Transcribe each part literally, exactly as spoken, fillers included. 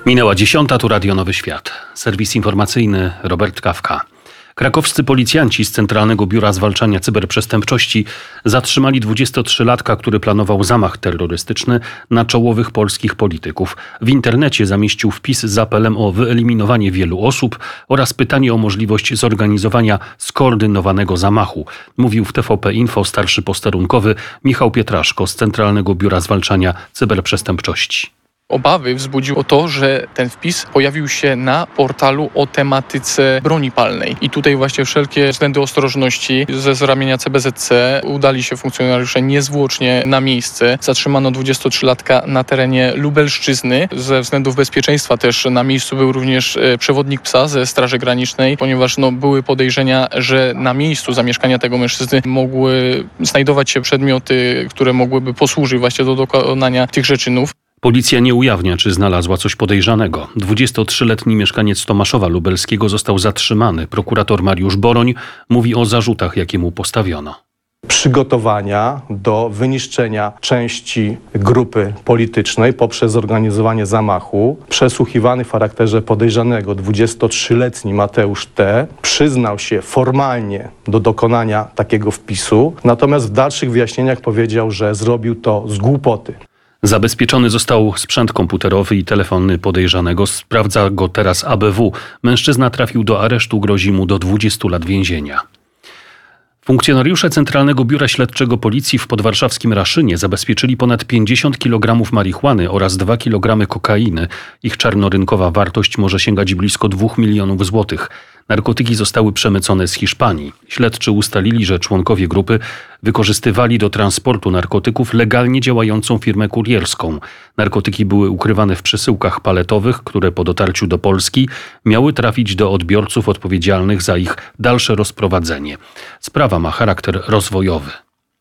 Minęła dziesiąta, tu Radio Nowy Świat. Serwis informacyjny Robert Kawka. Krakowscy policjanci z Centralnego Biura Zwalczania Cyberprzestępczości zatrzymali dwudziestotrzylatka, który planował zamach terrorystyczny na czołowych polskich polityków. W internecie zamieścił wpis z apelem o wyeliminowanie wielu osób oraz pytanie o możliwość zorganizowania skoordynowanego zamachu. Mówił w T V P Info starszy posterunkowy Michał Pietraszko z Centralnego Biura Zwalczania Cyberprzestępczości. Obawy wzbudziło to, że ten wpis pojawił się na portalu o tematyce broni palnej. I tutaj właśnie wszelkie względy ostrożności ze ramienia C B Z C udali się funkcjonariusze niezwłocznie na miejsce. Zatrzymano dwudziestotrzylatka na terenie Lubelszczyzny. Ze względów bezpieczeństwa też na miejscu był również przewodnik psa ze Straży Granicznej, ponieważ no, były podejrzenia, że na miejscu zamieszkania tego mężczyzny mogły znajdować się przedmioty, które mogłyby posłużyć właśnie do dokonania tychże czynów. Policja nie ujawnia, czy znalazła coś podejrzanego. dwudziestotrzyletni mieszkaniec Tomaszowa Lubelskiego został zatrzymany. Prokurator Mariusz Boroń mówi o zarzutach, jakie mu postawiono. Przygotowania do wyniszczenia części grupy politycznej poprzez zorganizowanie zamachu. Przesłuchiwany w charakterze podejrzanego dwudziestotrzyletni Mateusz T. przyznał się formalnie do dokonania takiego wpisu, natomiast w dalszych wyjaśnieniach powiedział, że zrobił to z głupoty. Zabezpieczony został sprzęt komputerowy i telefony podejrzanego. Sprawdza go teraz A B W. Mężczyzna trafił do aresztu, grozi mu do dwudziestu lat więzienia. Funkcjonariusze Centralnego Biura Śledczego Policji w podwarszawskim Raszynie zabezpieczyli ponad pięćdziesiąt kilogramów marihuany oraz dwa kilogramy kokainy. Ich czarnorynkowa wartość może sięgać blisko dwóch milionów złotych. Narkotyki zostały przemycone z Hiszpanii. Śledczy ustalili, że członkowie grupy wykorzystywali do transportu narkotyków legalnie działającą firmę kurierską. Narkotyki były ukrywane w przesyłkach paletowych, które po dotarciu do Polski miały trafić do odbiorców odpowiedzialnych za ich dalsze rozprowadzenie. Sprawa ma charakter rozwojowy.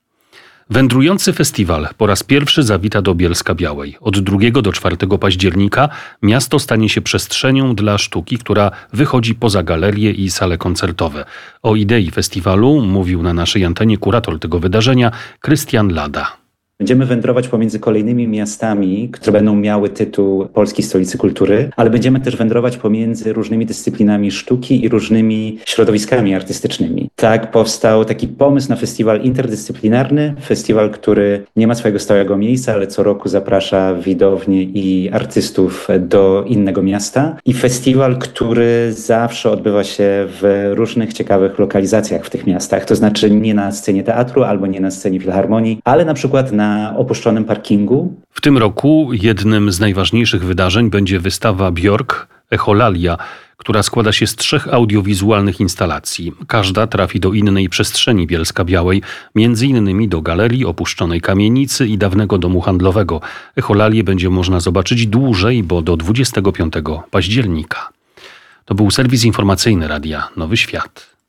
Wędrujący festiwal po raz pierwszy zawita do Bielska-Białej. Od drugiego do czwartego października miasto stanie się przestrzenią dla sztuki, która wychodzi poza galerie i sale koncertowe. O idei festiwalu mówił na naszej antenie kurator tego wydarzenia Krystian Lada. Będziemy wędrować pomiędzy kolejnymi miastami, które będą miały tytuł Polskiej Stolicy Kultury, ale będziemy też wędrować pomiędzy różnymi dyscyplinami sztuki i różnymi środowiskami artystycznymi. Tak powstał taki pomysł na festiwal interdyscyplinarny, festiwal, który nie ma swojego stałego miejsca, ale co roku zaprasza widownie i artystów do innego miasta. I festiwal, który zawsze odbywa się w różnych ciekawych lokalizacjach w tych miastach, to znaczy nie na scenie teatru albo nie na scenie filharmonii, ale na przykład na na opuszczonym parkingu. W tym roku jednym z najważniejszych wydarzeń będzie wystawa Björk Echolalia, która składa się z trzech audiowizualnych instalacji. Każda trafi do innej przestrzeni Bielska-Białej, między innymi do galerii, opuszczonej kamienicy i dawnego domu handlowego. Echolalię będzie można zobaczyć dłużej, bo do dwudziestego piątego października. To był serwis informacyjny Radia Nowy Świat.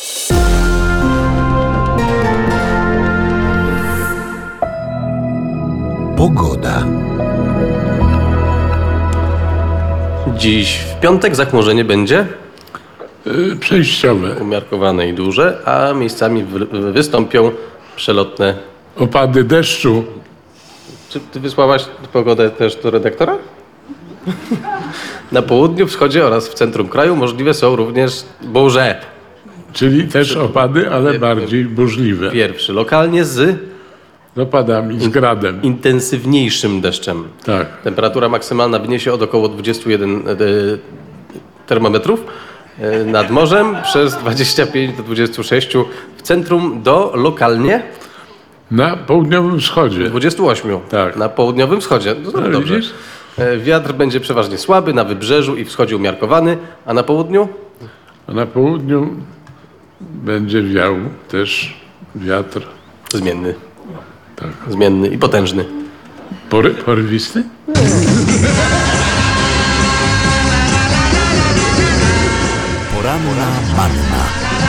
Pogoda. Dziś w piątek zachmurzenie będzie yy, przejściowe, umiarkowane i duże, a miejscami wy- wystąpią przelotne opady deszczu. Czy ty wysłałaś pogodę też do redaktora? Na południu, wschodzie oraz w centrum kraju możliwe są również burze. Czyli też opady, ale Pier- bardziej burzliwe. Pierwszy lokalnie z z opadami, z gradem. Intensywniejszym deszczem. Tak. Temperatura maksymalna wyniesie od około dwudziestu jeden e, termometrów e, nad morzem, przez dwadzieścia pięć do dwudziestu sześciu w centrum do lokalnie na południowym wschodzie. dwudziestu ośmiu. Tak. Na południowym wschodzie. No, no, dobrze. E, wiatr będzie przeważnie słaby, na wybrzeżu i wschodzie umiarkowany, a na południu? A na południu będzie wiał też wiatr. Zmienny. Tak. Zmienny i potężny. Pory, porywisty? Poranna manna.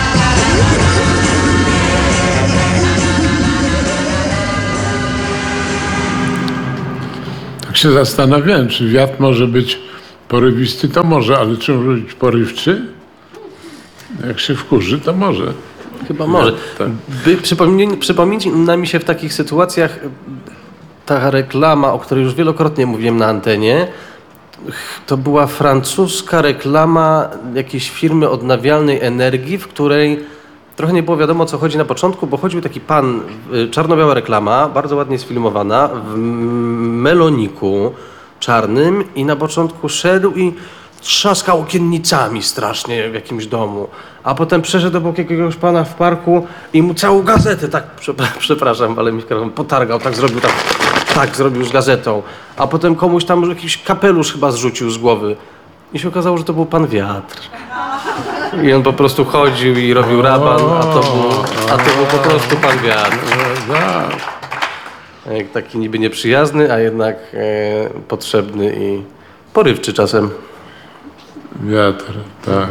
Tak się zastanawiałem, czy wiatr może być porywisty, to może, ale czy może być porywczy? Jak się wkurzy, to może. Chyba może. Tak. By, przypomni, przypomina mi się w takich sytuacjach ta reklama, o której już wielokrotnie mówiłem na antenie, To była francuska reklama jakiejś firmy odnawialnej energii, w której trochę nie było wiadomo, o co chodzi na początku, bo chodził taki pan, czarno-biała reklama, bardzo ładnie sfilmowana, w meloniku czarnym i na początku szedł i trzaskał okiennicami strasznie w jakimś domu. A potem przeszedł obok jakiegoś pana w parku i mu całą gazetę, tak, przepraszam, ale mi potargał, tak zrobił, tak, tak zrobił z gazetą. A potem komuś tam jakiś kapelusz chyba zrzucił z głowy. I się okazało, że to był pan Wiatr. I on po prostu chodził i robił raban, a to był, a to był po prostu pan Wiatr. Taki niby nieprzyjazny, a jednak e, potrzebny i porywczy czasem. Wiatr, tak.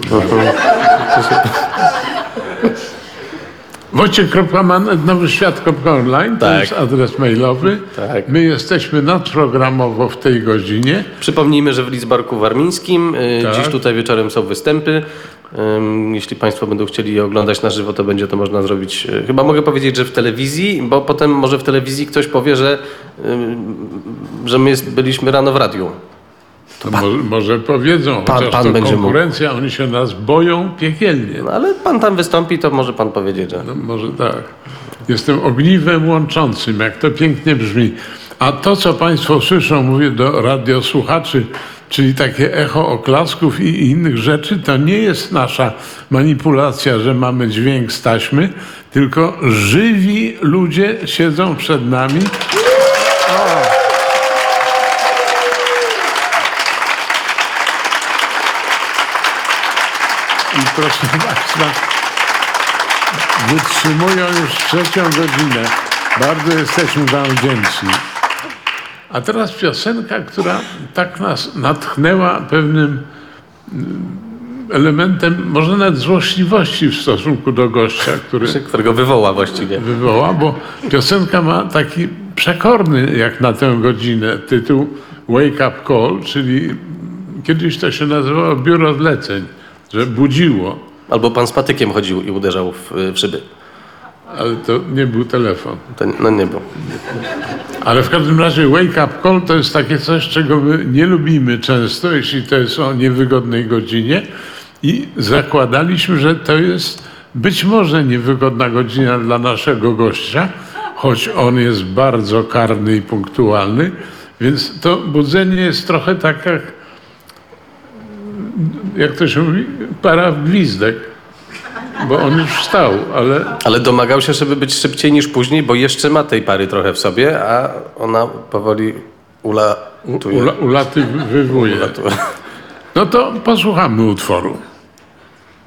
Wojciech kropka man at nowy świat kropka online, to Tak. jest adres mailowy. Tak. My jesteśmy nadprogramowo w tej godzinie. Przypomnijmy, że w Lidzbarku Warmińskim y, Tak. dziś tutaj wieczorem są występy. Ym, Jeśli Państwo będą chcieli je oglądać na żywo, to będzie to można zrobić. y, Chyba mogę powiedzieć, że w telewizji, bo potem może w telewizji ktoś powie, że, ym, że my jest, byliśmy rano w radiu. To może, może powiedzą, Pan- chociaż pan to będzie konkurencja, oni się nas boją piekielnie. No, ale Pan tam wystąpi, to może Pan powiedzieć, że... No, może tak. Jestem ogniwem łączącym, jak to pięknie brzmi. A to, co Państwo słyszą, mówię do radiosłuchaczy, czyli takie echo oklasków i innych rzeczy, to nie jest nasza manipulacja, że mamy dźwięk z taśmy, tylko żywi ludzie siedzą przed nami. I proszę Państwa, wytrzymują już trzecią godzinę. Bardzo jesteśmy Wam wdzięczni. A teraz piosenka, która tak nas natchnęła pewnym mm, elementem, może nawet złośliwości w stosunku do gościa, który którego wywoła właściwie. wywoła, bo piosenka ma taki przekorny, jak na tę godzinę, tytuł Wake Up Call, czyli kiedyś to się nazywało biuro zleceń, że budziło, Albo Pan z patykiem chodził i uderzał w, w szyby. ale to nie był telefon. To, no nie było. Ale w każdym razie wake up call to jest takie coś, czego my nie lubimy często, jeśli to jest o niewygodnej godzinie. I zakładaliśmy, że to jest być może niewygodna godzina dla naszego gościa, choć on jest bardzo karny i punktualny, więc to budzenie jest trochę tak jak, jak to się mówi, para w gwizdek, bo on już wstał, ale Ale domagał się, żeby być szybciej niż później, bo jeszcze ma tej pary trochę w sobie, a ona powoli ulatuje. ula, ulatywuje. Ulatuje. No to posłuchamy utworu.